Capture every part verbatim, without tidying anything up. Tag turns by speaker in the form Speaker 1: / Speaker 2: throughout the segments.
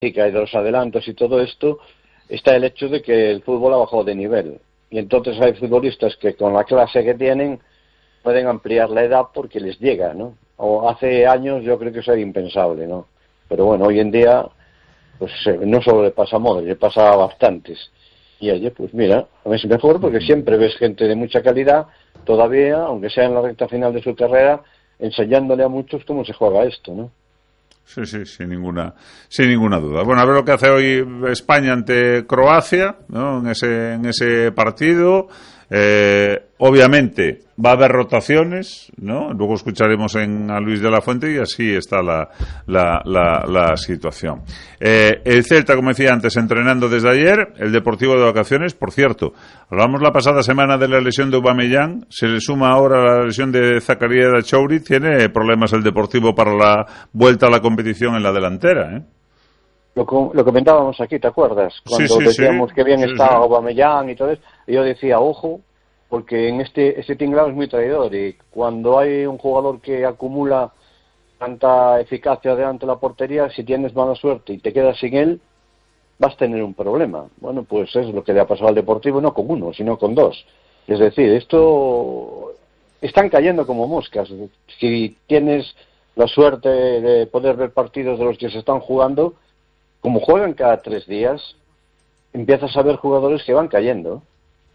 Speaker 1: y de los adelantos y todo esto, está el hecho de que el fútbol ha bajado de nivel. Y entonces hay futbolistas que con la clase que tienen pueden ampliar la edad porque les llega, ¿no? O hace años yo creo que eso era impensable, ¿no? Pero bueno, hoy en día, pues no solo le pasa a Modric, le pasa a bastantes. Y oye, pues mira, es mejor porque siempre ves gente de mucha calidad, todavía, aunque sea en la recta final de su carrera, enseñándole a muchos cómo se juega esto, ¿no?
Speaker 2: Sí, sí, sin ninguna, sin ninguna duda. Bueno, a ver lo que hace hoy España ante Croacia, ¿no? En ese, en ese partido. Eh, obviamente va a haber rotaciones, ¿no? Luego escucharemos en, a Luis de la Fuente y así está la, la, la, la situación. Eh, el Celta, como decía antes, entrenando desde ayer, el Deportivo de vacaciones. Por cierto, hablamos la pasada semana de la lesión de Aubameyang, se le suma ahora la lesión de Zakaria Dachouri. Tiene problemas el Deportivo para la vuelta a la competición en la delantera, ¿eh?
Speaker 1: Lo, lo comentábamos aquí, ¿te acuerdas? Cuando
Speaker 2: sí, sí,
Speaker 1: decíamos
Speaker 2: sí.
Speaker 1: que bien
Speaker 2: sí,
Speaker 1: estaba
Speaker 2: sí.
Speaker 1: Aubameyang y todo eso, y yo decía, ojo, porque en este este tinglado es muy traidor, y cuando hay un jugador que acumula tanta eficacia delante de la portería, si tienes mala suerte y te quedas sin él, vas a tener un problema. Bueno, pues es lo que le ha pasado al Deportivo, no con uno, sino con dos. Es decir, esto están cayendo como moscas. Si tienes la suerte de poder ver partidos de los que se están jugando, como juegan cada tres días, empiezas a ver jugadores que van cayendo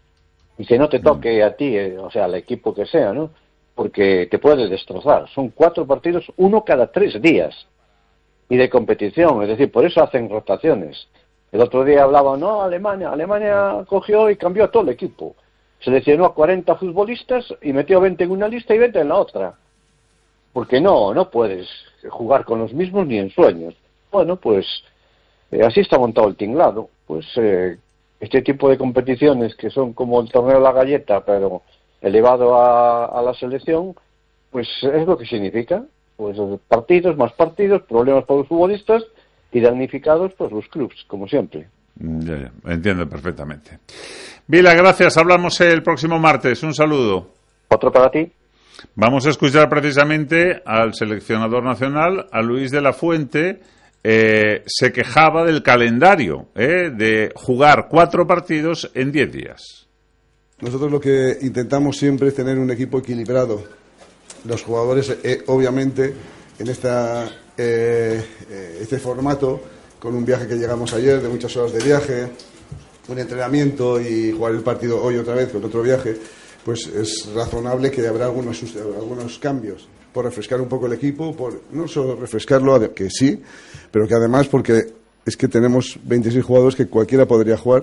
Speaker 1: y que no te toque a ti, eh, o sea, al equipo que sea, ¿no? Porque te puede destrozar. Son cuatro partidos, uno cada tres días y de competición, es decir, por eso hacen rotaciones. El otro día hablaba, no, Alemania, Alemania cogió y cambió a todo el equipo. Seleccionó a cuarenta futbolistas y metió veinte en una lista y veinte en la otra. Porque no, no puedes jugar con los mismos ni en sueños. Bueno, pues Eh, así está montado el tinglado. Pues eh, este tipo de competiciones que son como el torneo de la galleta, pero elevado a, a la selección, pues es lo que significa. Pues partidos, más partidos, problemas para los futbolistas y damnificados pues los clubes, como siempre.
Speaker 2: Ya, ya, entiendo perfectamente. Vila, gracias. Hablamos el próximo martes. Un saludo.
Speaker 1: Otro para ti.
Speaker 2: Vamos a escuchar precisamente al seleccionador nacional, a Luis de la Fuente. Eh, se quejaba del calendario, eh, de jugar cuatro partidos en diez días.
Speaker 3: Nosotros lo que intentamos siempre es tener un equipo equilibrado. Los jugadores, eh, obviamente, en esta, eh, este formato, con un viaje que llegamos ayer, de muchas horas de viaje, un entrenamiento y jugar el partido hoy otra vez con otro viaje, pues es razonable que habrá algunos, algunos cambios. Por refrescar un poco el equipo, por no solo refrescarlo, que sí, pero que además porque es que tenemos veintiséis jugadores que cualquiera podría jugar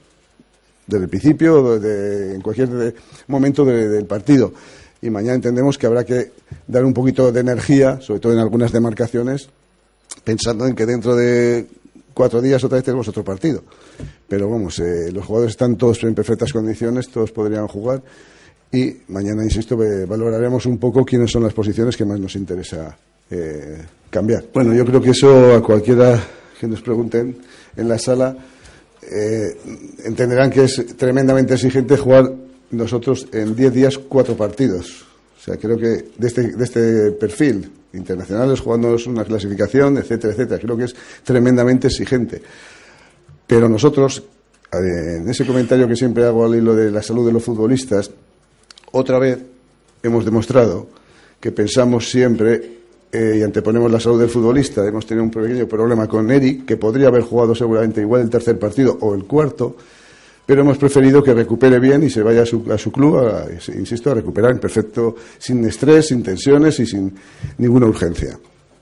Speaker 3: desde el principio, de, en cualquier de, momento de, del partido. Y mañana entendemos que habrá que dar un poquito de energía, sobre todo en algunas demarcaciones, pensando en que dentro de cuatro días otra vez tenemos otro partido. Pero vamos, eh, los jugadores están todos en perfectas condiciones, todos podrían jugar. Y mañana, insisto, valoraremos un poco quiénes son las posiciones que más nos interesa eh, cambiar. Bueno, yo creo que eso a cualquiera que nos pregunten en la sala eh, entenderán que es tremendamente exigente jugar nosotros en diez días cuatro partidos. O sea, creo que de este, de este perfil, internacionales, jugándonos una clasificación, etcétera, etcétera, creo que es tremendamente exigente. Pero nosotros, en ese comentario que siempre hago al hilo de la salud de los futbolistas, otra vez hemos demostrado que pensamos siempre eh, y anteponemos la salud del futbolista. Hemos tenido un pequeño problema con Eric, que podría haber jugado seguramente igual el tercer partido o el cuarto, pero hemos preferido que recupere bien y se vaya a su, a su club, a, insisto, a recuperar en perfecto, sin estrés, sin tensiones y sin ninguna urgencia.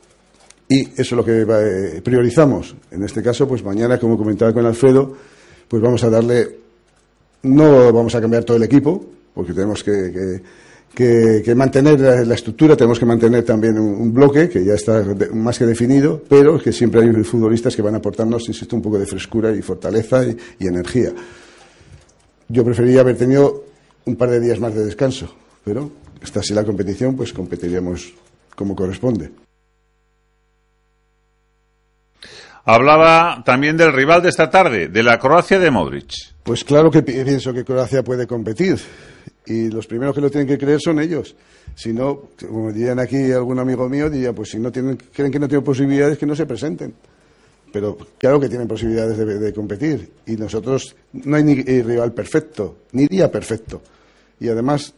Speaker 3: Y eso es lo que eh, priorizamos. En este caso, pues mañana, como comentaba con Alfredo, pues vamos a darle, no vamos a cambiar todo el equipo, porque tenemos que, que, que, que mantener la, la estructura, tenemos que mantener también un, un bloque que ya está de, más que definido, pero que siempre hay futbolistas que van a aportarnos, insisto, un poco de frescura y fortaleza y, y energía. Yo preferiría haber tenido un par de días más de descanso, pero esta así la competición, pues competiríamos como corresponde.
Speaker 2: Hablaba también del rival de esta tarde, de la Croacia de Modric.
Speaker 3: Pues claro que pienso que Croacia puede competir. Y los primeros que lo tienen que creer son ellos. Si no, como dirían aquí algún amigo mío, diría, pues si no tienen, creen que no tienen posibilidades, que no se presenten. pero claro que tienen posibilidades de, de competir, y nosotros no hay ni rival perfecto, ni día perfecto, y además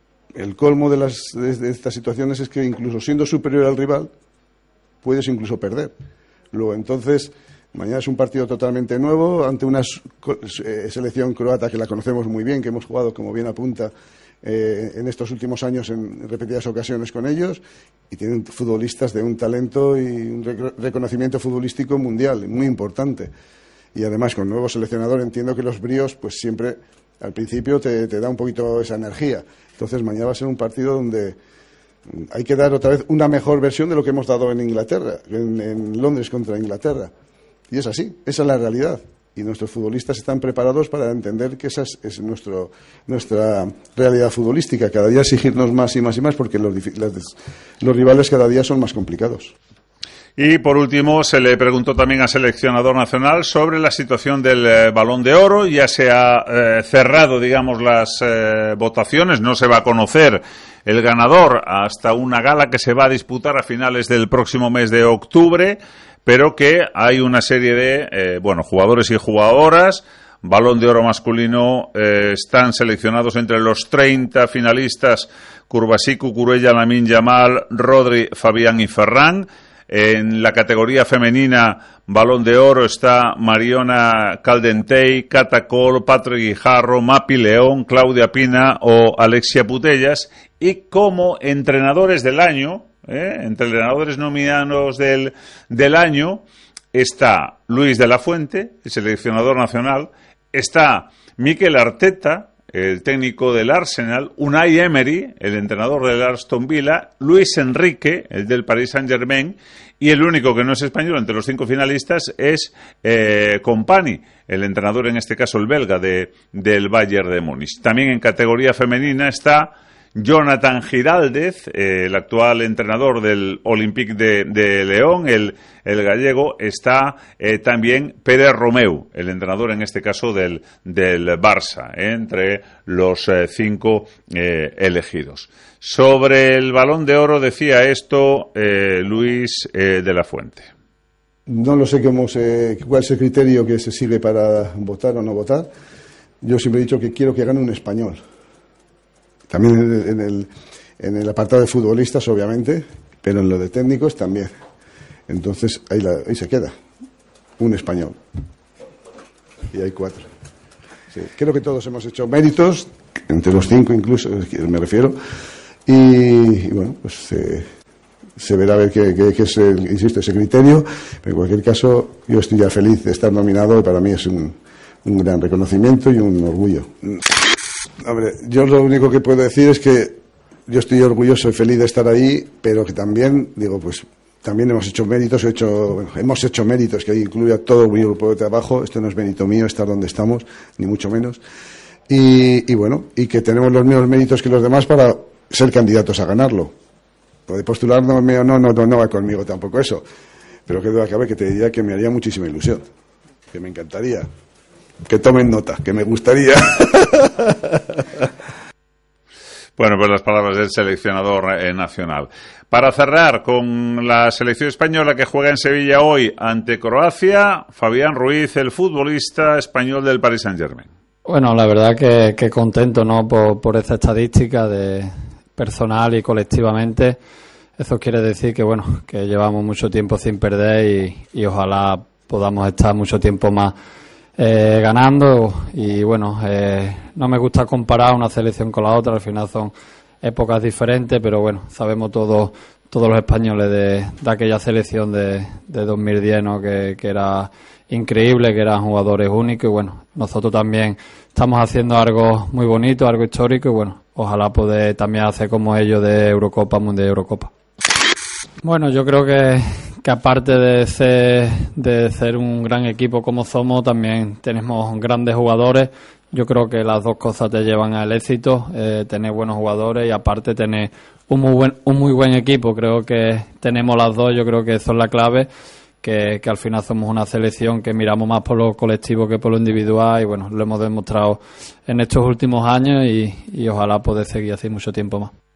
Speaker 3: el colmo de, las, de, de estas situaciones es que incluso siendo superior al rival puedes incluso perder. Luego, entonces, mañana es un partido totalmente nuevo ante una eh, selección croata que la conocemos muy bien, que hemos jugado, como bien apunta, eh, en estos últimos años en repetidas ocasiones con ellos, y tienen futbolistas de un talento y un rec reconocimiento futbolístico mundial muy importante. Y además, con nuevo seleccionador, entiendo que los bríos, pues siempre al principio te, te da un poquito esa energía. Entonces, mañana va a ser un partido donde hay que dar otra vez una mejor versión de lo que hemos dado en Inglaterra, en, en Londres contra Inglaterra. Y es así, esa es la realidad. Y nuestros futbolistas están preparados para entender que esa es, es nuestro, nuestra realidad futbolística. Cada día exigirnos más y más y más, porque los, los, los rivales cada día son más complicados.
Speaker 2: Y por último, se le preguntó también al seleccionador nacional sobre la situación del eh, Balón de Oro. Ya se ha eh, cerrado, digamos, las eh, votaciones. No se va a conocer el ganador hasta una gala que se va a disputar a finales del próximo mes de octubre, pero que hay una serie de, eh, bueno, jugadores y jugadoras. Balón de Oro masculino, eh, están seleccionados entre los treinta finalistas Curbasí, Cucurella, Lamine Yamal, Rodri, Fabián y Ferran. En la categoría femenina, Balón de Oro, está Mariona Caldentey, Cata Col, Patrick Guijarro, Mapi León, Claudia Pina o Alexia Putellas. Y como entrenadores del año, ¿eh? entrenadores nominados del, del año, está Luis de la Fuente, el seleccionador nacional, está Mikel Arteta, el técnico del Arsenal, Unai Emery, el entrenador del Aston Villa, Luis Enrique, el del Paris Saint-Germain, y el único que no es español entre los cinco finalistas es eh, Kompany, el entrenador, en este caso el belga, de, del Bayern de Múnich. También en categoría femenina está Jonathan Giraldez, eh, el actual entrenador del Olympique de, de León, el, el gallego. Está eh, también Pérez Romeu, el entrenador en este caso del, del Barça, eh, entre los eh, cinco eh, elegidos. Sobre el Balón de Oro decía esto eh, Luis eh, de la Fuente.
Speaker 3: No lo sé cómo se, cuál es el criterio que se sigue para votar o no votar. Yo siempre he dicho que quiero que gane un español. También en el, en, el, en el apartado de futbolistas, obviamente, pero en lo de técnicos también. Entonces, ahí, la, ahí se queda. Un español. Y hay cuatro. Sí, creo que todos hemos hecho méritos, entre los cinco incluso, me refiero. Y, y bueno, pues se, se verá a ver qué, qué, qué es, el, insisto, ese criterio. Pero en cualquier caso, yo estoy ya feliz de estar nominado y para mí es un, un gran reconocimiento y un orgullo. Hombre, yo lo único que puedo decir es que yo estoy orgulloso y feliz de estar ahí, pero que también, digo, pues también hemos hecho méritos, he hecho, bueno, hemos hecho méritos, que ahí incluye a todo mi grupo de trabajo. Esto no es mérito mío estar donde estamos, ni mucho menos. Y, y bueno, y que tenemos los mismos méritos que los demás para ser candidatos a ganarlo. Puede postularme o no, no, no, no va conmigo tampoco eso. Pero que duda cabe que te diría que me haría muchísima ilusión, que me encantaría. Que tomen nota, que me gustaría.
Speaker 2: Bueno, pues las palabras del seleccionador eh, nacional. Para cerrar con la selección española que juega en Sevilla hoy ante Croacia, Fabián Ruiz, el futbolista español del Paris Saint-Germain.
Speaker 4: Bueno, la verdad que, que contento, ¿no? Por, por esta estadística de personal y colectivamente. Eso quiere decir que, bueno, que llevamos mucho tiempo sin perder y, y ojalá podamos estar mucho tiempo más Eh, ganando. Y bueno, eh, no me gusta comparar una selección con la otra, al final son épocas diferentes, pero bueno, sabemos todos todos los españoles de, de aquella selección de, de dos mil diez, ¿no? que, que era increíble, que eran jugadores únicos, y bueno, nosotros también estamos haciendo algo muy bonito, algo histórico, y bueno, ojalá poder también hacer como ellos de Eurocopa, Mundial y Eurocopa. Bueno, yo creo que, que aparte de ser, de ser un gran equipo como somos, también tenemos grandes jugadores. Yo creo que las dos cosas te llevan al éxito, eh, tener buenos jugadores y aparte tener un muy buen, un muy buen equipo. Creo que tenemos las dos, yo creo que eso es la clave, que, que al final somos una selección que miramos más por lo colectivo que por lo individual y bueno, lo hemos demostrado en estos últimos años y, y ojalá poder seguir así mucho tiempo más.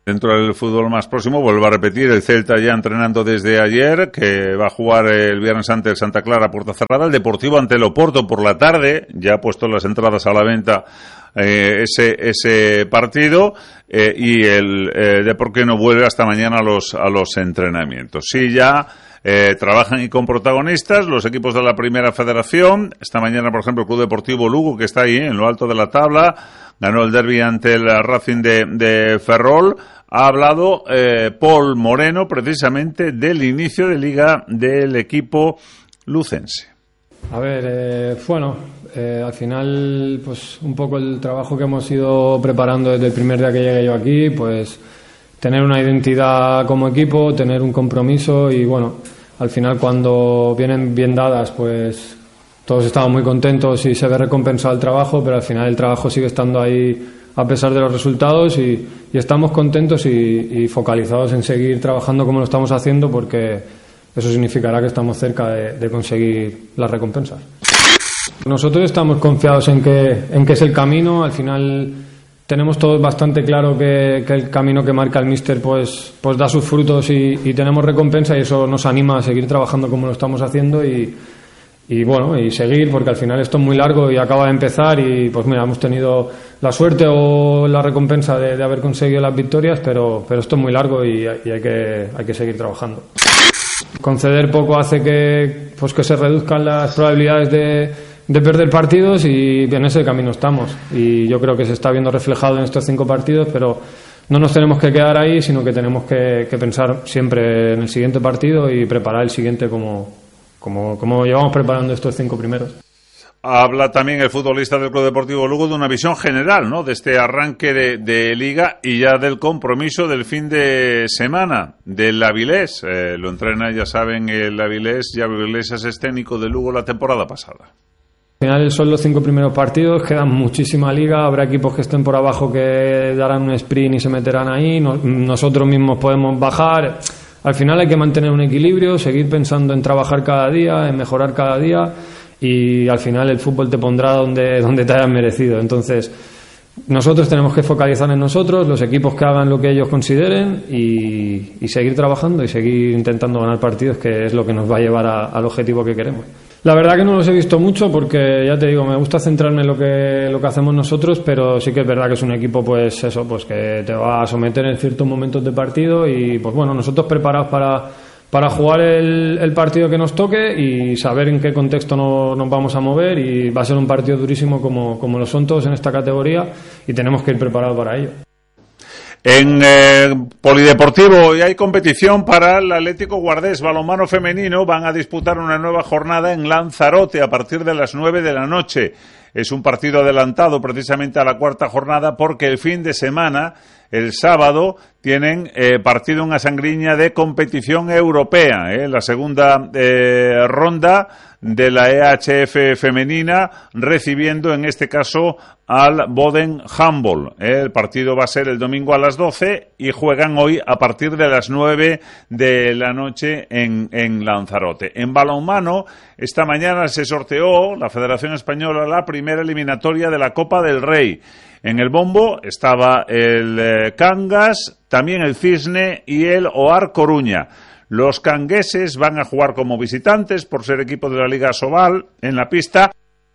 Speaker 2: Dentro del fútbol más próximo, vuelvo a repetir, el Celta ya entrenando desde ayer, que va a jugar el viernes ante el Santa Clara a puerta cerrada, el Deportivo ante el Oporto por la tarde, ya ha puesto las entradas a la venta eh, ese ese partido, eh, y el eh, Deportivo no vuelve hasta mañana a los, a los entrenamientos. Sí, ya eh, trabajan y con protagonistas los equipos de la Primera Federación. Esta mañana, por ejemplo, el Club Deportivo Lugo, que está ahí en lo alto de la tabla, ganó el derbi ante el Racing de, de Ferrol. Ha hablado eh, Paul Moreno precisamente del inicio de liga del equipo lucense.
Speaker 5: A ver, eh, bueno, eh, al final, pues un poco el trabajo que hemos ido preparando desde el primer día que llegué yo aquí, pues tener una identidad como equipo, tener un compromiso y bueno, al final cuando vienen bien dadas, pues todos estamos muy contentos y se ve recompensado el trabajo, pero al final el trabajo sigue estando ahí a pesar de los resultados y, y estamos contentos y, y focalizados en seguir trabajando como lo estamos haciendo, porque eso significará que estamos cerca de, de conseguir las recompensas. Nosotros estamos confiados en que, en que es el camino. Al final tenemos todos bastante claro que, que el camino que marca el míster pues, pues da sus frutos y, y tenemos recompensa, y eso nos anima a seguir trabajando como lo estamos haciendo y Y bueno, y seguir, porque al final esto es muy largo y acaba de empezar y pues mira, hemos tenido la suerte o la recompensa de, de haber conseguido las victorias, pero, pero esto es muy largo y, y hay que, hay que seguir trabajando. Conceder poco hace que, pues que se reduzcan las probabilidades de, de perder partidos y en ese camino estamos. Y yo creo que se está viendo reflejado en estos cinco partidos, pero no nos tenemos que quedar ahí, sino que tenemos que, que pensar siempre en el siguiente partido y preparar el siguiente como... Como, como llevamos preparando estos cinco primeros.
Speaker 2: Habla también el futbolista del Club Deportivo Lugo de una visión general, ¿no?, de este arranque de, de Liga y ya del compromiso del fin de semana del Avilés. Eh, lo entrena, ya saben, el Avilés. Ya Iglesias es técnico de Lugo la temporada pasada.
Speaker 5: Al final son los cinco primeros partidos, quedan muchísima liga, habrá equipos que estén por abajo que darán un sprint y se meterán ahí, Nos, nosotros mismos podemos bajar. Al final hay que mantener un equilibrio, seguir pensando en trabajar cada día, en mejorar cada día, y al final el fútbol te pondrá donde, donde te hayas merecido. Entonces, nosotros tenemos que focalizar en nosotros, los equipos que hagan lo que ellos consideren y, y seguir trabajando y seguir intentando ganar partidos, que es lo que nos va a llevar a, al objetivo que queremos. La verdad que no los he visto mucho porque, ya te digo, me gusta centrarme en lo que, lo que hacemos nosotros, pero sí que es verdad que es un equipo, pues eso, pues que te va a someter en ciertos momentos de partido y, pues bueno, nosotros preparados para, para jugar el, el partido que nos toque y saber en qué contexto no, nos vamos a mover, y va a ser un partido durísimo como, como lo son todos en esta categoría y tenemos que ir preparados para ello.
Speaker 2: En eh, Polideportivo hoy hay competición para el Atlético Guardés balonmano femenino. Van a disputar una nueva jornada en Lanzarote a partir de las nueve de la noche. Es un partido adelantado precisamente a la cuarta jornada porque el fin de semana, el sábado, tienen eh, partido en Asangriña de competición europea, eh, la segunda eh, ronda de la E H F femenina, recibiendo en este caso al Boden Handball. Eh, el partido va a ser el domingo a las doce y juegan hoy a partir de las nueve de la noche en, en Lanzarote. En balonmano, esta mañana se sorteó la Federación Española la primera eliminatoria de la Copa del Rey. En el bombo estaba el eh, Cangas, también el Cisne y el Oar Coruña. Los cangueses van a jugar como visitantes por ser equipo de la Liga Sobal en la pista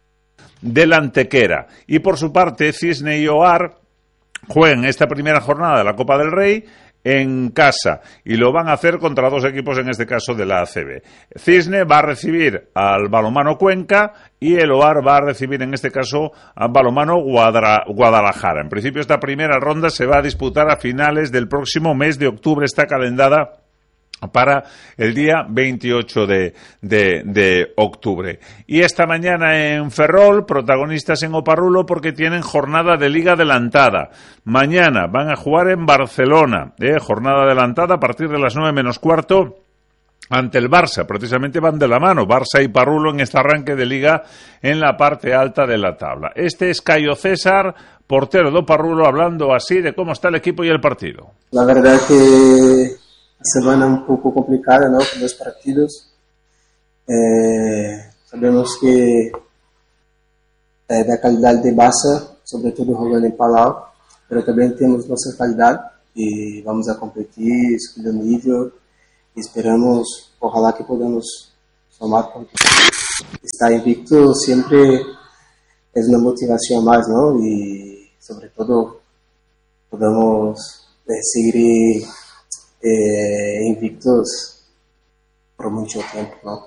Speaker 2: del Antequera. Y por su parte, Cisne y Oar juegan esta primera jornada de la Copa del Rey en casa y lo van a hacer contra dos equipos, en este caso de la A C B. Cisne va a recibir al Balonmano Cuenca y el Oar va a recibir en este caso al Balonmano Guadalajara. En principio esta primera ronda se va a disputar a finales del próximo mes de octubre, está calendada para el día veintiocho de, de, de octubre. Y esta mañana en Ferrol, protagonistas en Oparrulo porque tienen jornada de liga adelantada. Mañana van a jugar en Barcelona, eh, jornada adelantada a partir de las nueve menos cuarto ante el Barça. Precisamente van de la mano, Barça y Parrulo en este arranque de liga en la parte alta de la tabla. Este es Caio César, portero de Oparrulo, hablando así de cómo está el equipo y el partido.
Speaker 6: La verdad que semana un poco complicada, ¿no? Con los partidos. Eh, sabemos que eh, la calidad de Barça, sobre todo jugando en Palau, pero también tenemos nuestra calidad y vamos a competir, subir el nivel y esperamos, ojalá que podamos sumar, porque estar invicto siempre es una motivación más, ¿no? Y sobre todo podamos eh, seguir eh, invictos por mucho tiempo, ¿no?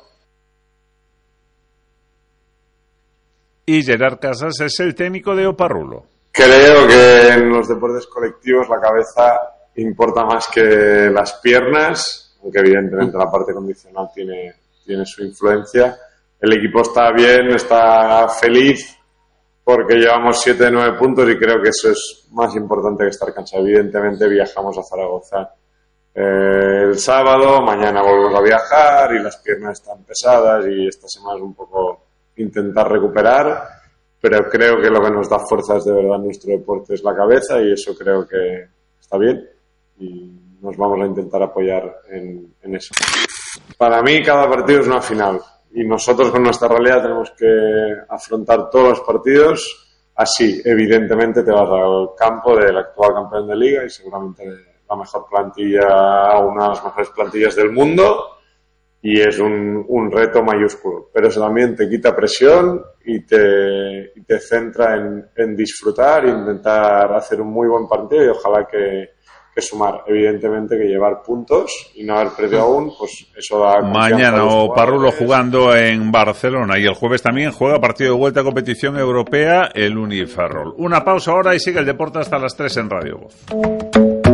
Speaker 2: Y Gerard Casas es el técnico de Oparrulo.
Speaker 7: Creo que en los deportes colectivos la cabeza importa más que las piernas, aunque evidentemente la parte condicional tiene, tiene su influencia. El equipo está bien, está feliz porque llevamos siete de nueve puntos y creo que eso es más importante que estar cansado. Evidentemente viajamos a Zaragoza eh, el sábado, mañana volvemos a viajar y las piernas están pesadas y esta semana es un poco intentar recuperar, pero creo que lo que nos da fuerzas de verdad en nuestro deporte es la cabeza y eso creo que está bien y nos vamos a intentar apoyar en, en eso. Para mí cada partido es una final y nosotros con nuestra realidad tenemos que afrontar todos los partidos así. Evidentemente te vas al campo del actual campeón de liga y seguramente la mejor plantilla, una de las mejores plantillas del mundo, y es un, un reto mayúsculo, pero eso también te quita presión y te, y te centra en, en disfrutar e intentar hacer un muy buen partido y ojalá que, que sumar. Evidentemente que llevar puntos y no haber perdido aún, pues eso da confianza.
Speaker 2: Mañana Oparrulo jugando en Barcelona y el jueves también juega partido de vuelta a competición europea el Uniferrol. Una pausa ahora y sigue el deporte hasta las tres en Radio Voz.